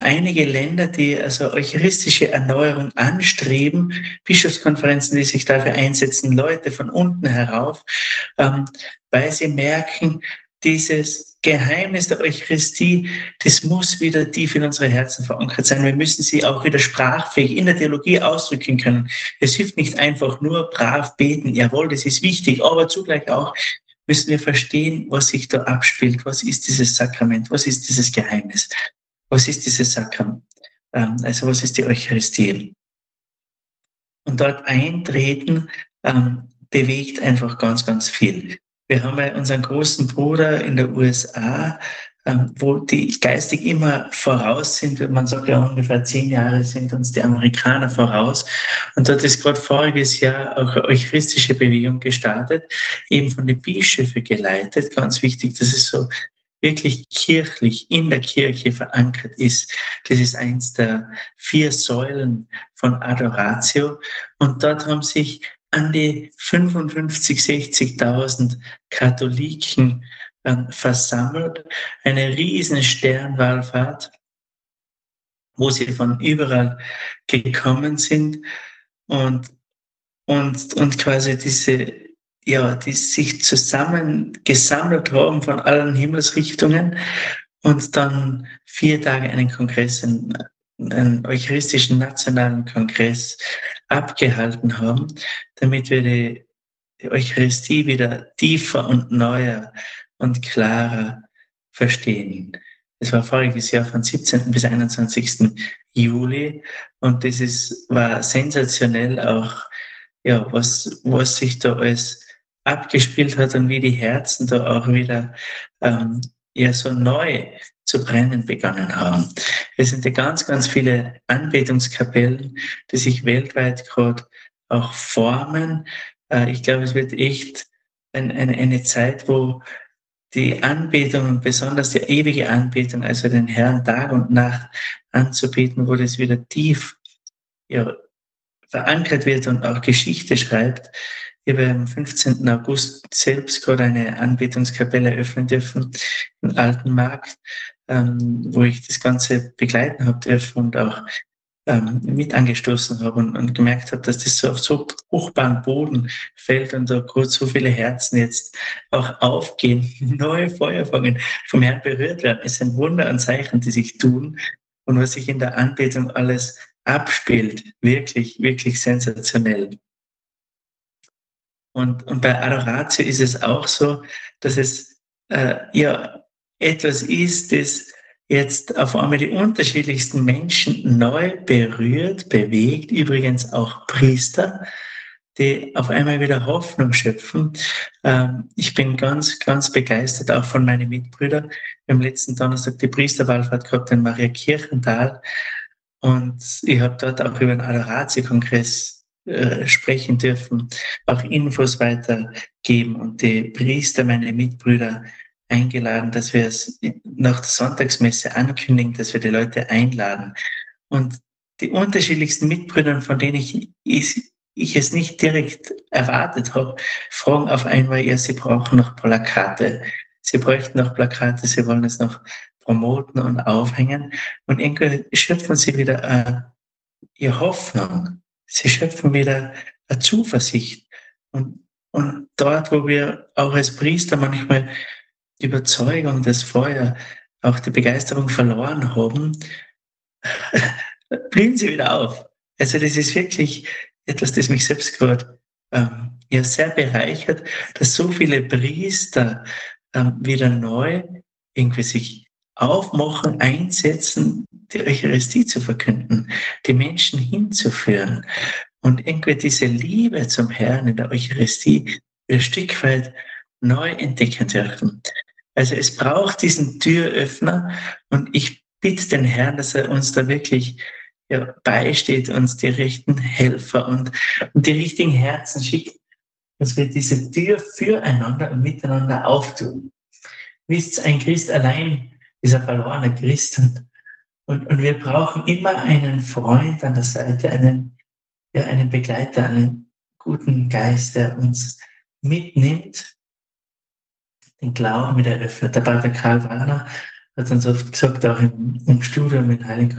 einige Länder, die also eucharistische Erneuerung anstreben, Bischofskonferenzen, die sich dafür einsetzen, Leute von unten herauf, weil sie merken, dieses Geheimnis der Eucharistie, das muss wieder tief in unsere Herzen verankert sein. Wir müssen sie auch wieder sprachfähig in der Theologie ausdrücken können. Es hilft nicht einfach nur brav beten, jawohl, das ist wichtig, aber zugleich auch müssen wir verstehen, was sich da abspielt. Was ist dieses Sakrament? Was ist dieses Geheimnis? Was ist dieses Sakrament? Also was ist die Eucharistie? Und dort eintreten bewegt einfach ganz, ganz viel. Wir haben ja unseren großen Bruder in der USA, wo die geistig immer voraus sind. Man sagt ja ungefähr 10 Jahre sind uns die Amerikaner voraus. Und dort ist gerade voriges Jahr auch eine eucharistische Bewegung gestartet, eben von den Bischöfen geleitet. Ganz wichtig, dass es so wirklich kirchlich in der Kirche verankert ist. Das ist eins der 4 Säulen von Adoratio. Und dort haben sich an die 55.000, 60.000 Katholiken versammelt. Eine riesen Sternwallfahrt, wo sie von überall gekommen sind und quasi die sich zusammen gesammelt haben von allen Himmelsrichtungen und dann 4 Tage einen Kongress, einen eucharistischen nationalen Kongress abgehalten haben, damit wir die Eucharistie wieder tiefer und neuer und klarer verstehen. Es war voriges Jahr von 17. bis 21. Juli und das war sensationell auch, ja, was sich da alles abgespielt hat und wie die Herzen da auch wieder so neu zu brennen begonnen haben. Es sind ja ganz, ganz viele Anbetungskapellen, die sich weltweit gerade auch formen. Ich glaube, es wird echt eine Zeit, wo die Anbetung und besonders die ewige Anbetung, also den Herrn Tag und Nacht anzubeten, wo das wieder tief verankert wird und auch Geschichte schreibt. Ich habe am 15. August selbst gerade eine Anbetungskapelle eröffnen dürfen im Alten Markt, wo ich das Ganze begleiten habe dürfen und auch mit angestoßen habe und gemerkt habe, dass das so auf so fruchtbaren Boden fällt und da gerade so viele Herzen jetzt auch aufgehen, neue Feuerfangen vom Herrn berührt werden. Es sind Wunder und Zeichen, die sich tun und was sich in der Anbetung alles abspielt. Wirklich, wirklich sensationell. Und bei Adoratio ist es auch so, dass es etwas ist, das jetzt auf einmal die unterschiedlichsten Menschen neu berührt, bewegt, übrigens auch Priester, die auf einmal wieder Hoffnung schöpfen. Ich bin ganz, ganz begeistert, auch von meinen Mitbrüdern. Wir haben letzten Donnerstag die Priesterwallfahrt gehabt in Maria Kirchenthal und ich habe dort auch über den Adoratio-Kongress sprechen dürfen, auch Infos weitergeben und die Priester, meine Mitbrüder, eingeladen, dass wir es nach der Sonntagsmesse ankündigen, dass wir die Leute einladen. Und die unterschiedlichsten Mitbrüder, von denen ich es nicht direkt erwartet habe, fragen auf einmal, sie brauchen noch Plakate. Sie bräuchten noch Plakate, sie wollen es noch promoten und aufhängen. Und irgendwie schöpfen sie wieder ihre Hoffnung. Sie schöpfen wieder eine Zuversicht. Und dort, wo wir auch als Priester manchmal die Überzeugung, das Feuer, auch die Begeisterung verloren haben, blühen sie wieder auf. Also das ist wirklich etwas, das mich selbst gerade sehr bereichert, dass so viele Priester wieder neu irgendwie sich aufmachen, einsetzen, die Eucharistie zu verkünden, die Menschen hinzuführen und irgendwie diese Liebe zum Herrn in der Eucharistie ein Stück weit neu entdecken dürfen. Also es braucht diesen Türöffner und ich bitte den Herrn, dass er uns da wirklich beisteht, uns die richtigen Helfer und die richtigen Herzen schickt, dass wir diese Tür füreinander und miteinander auftun. Wisst, ein Christ allein ist ein verlorener Christ und wir brauchen immer einen Freund an der Seite, einen Begleiter, einen guten Geist, der uns mitnimmt, den Glauben wieder öffnet. Der Pater Karl Rahner hat uns oft gesagt, auch im Studium in Heiligen